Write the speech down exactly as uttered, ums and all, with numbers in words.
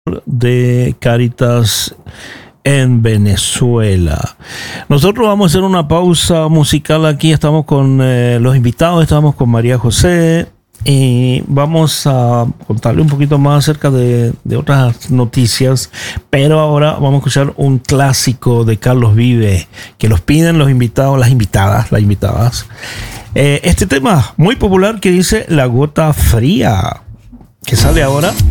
de Cáritas en Venezuela. Nosotros vamos a hacer una pausa musical aquí. Estamos con eh, los invitados, estamos con María José y vamos a contarle un poquito más acerca de, de otras noticias, pero ahora vamos a escuchar un clásico de Carlos Vives que los piden los invitados, las invitadas, las invitadas. Eh, este tema muy popular que dice La Gota Fría, que sale ahora.